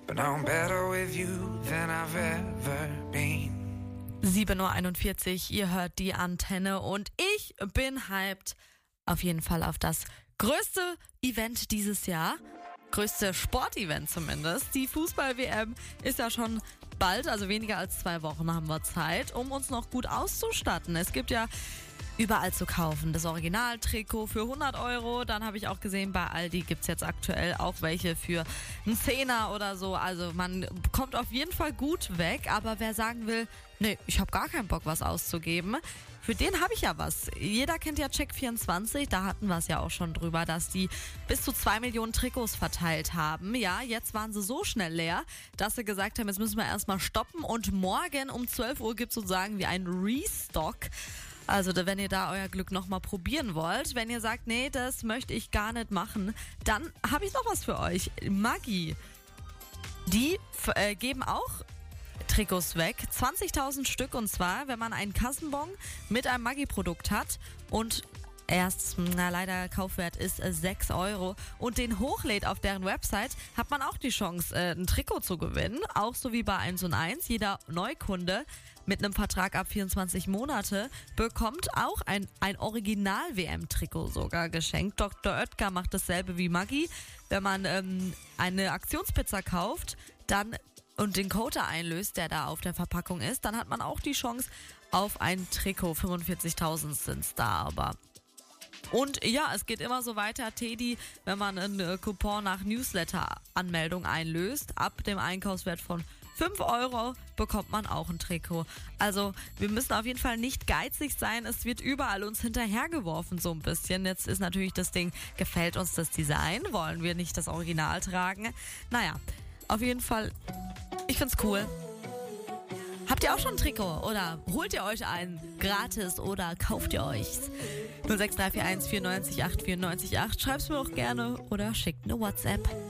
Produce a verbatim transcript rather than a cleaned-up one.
but I'm better with you than I've ever been. sieben Uhr einundvierzig, ihr hört die Antenne und ich bin hyped auf jeden Fall auf das größte Event dieses Jahr. Größte Sportevent zumindest. Die Fußball-W M ist ja schon bald, also weniger als zwei Wochen haben wir Zeit, um uns noch gut auszustatten. Es gibt ja überall zu kaufen. Das Originaltrikot für hundert Euro. Dann habe ich auch gesehen, bei Aldi gibt's jetzt aktuell auch welche für einen Zehner oder so. Also man kommt auf jeden Fall gut weg. Aber wer sagen will, nee, ich habe gar keinen Bock, was auszugeben, für den habe ich ja was. Jeder kennt ja Check vierundzwanzig, da hatten wir es ja auch schon drüber, dass die bis zu zwei Millionen Trikots verteilt haben. Ja, jetzt waren sie so schnell leer, dass sie gesagt haben, jetzt müssen wir erstmal stoppen und morgen um zwölf Uhr gibt es sozusagen wie ein Restock. Also wenn ihr da euer Glück nochmal probieren wollt, wenn ihr sagt, nee, das möchte ich gar nicht machen, dann habe ich noch was für euch. Maggi, die äh, geben auch Trikots weg, zwanzigtausend Stück, und zwar, wenn man einen Kassenbon mit einem Maggi-Produkt hat und erst, na leider, Kaufwert ist sechs Euro und den hochlädt auf deren Website, hat man auch die Chance, ein Trikot zu gewinnen, auch so wie bei eins und eins. Jeder Neukunde mit einem Vertrag ab vierundzwanzig Monate bekommt auch ein, ein Original-W M-Trikot sogar geschenkt. Doktor Oetker macht dasselbe wie Maggi. Wenn man ähm, eine Aktionspizza kauft, dann und den Code einlöst, der da auf der Verpackung ist, dann hat man auch die Chance auf ein Trikot. fünfundvierzigtausend sind's da aber. Und ja, es geht immer so weiter, Teddy, wenn man einen Coupon nach Newsletter-Anmeldung einlöst, ab dem Einkaufswert von fünf Euro bekommt man auch ein Trikot. Also wir müssen auf jeden Fall nicht geizig sein, es wird überall uns hinterhergeworfen so ein bisschen. Jetzt ist natürlich das Ding, gefällt uns das Design, wollen wir nicht das Original tragen? Naja, auf jeden Fall, ich find's cool. Habt ihr auch schon ein Trikot oder holt ihr euch einen gratis oder kauft ihr euch's? null sechs drei vier eins vier neun acht vier neun acht, schreibt's mir auch gerne oder schickt eine WhatsApp.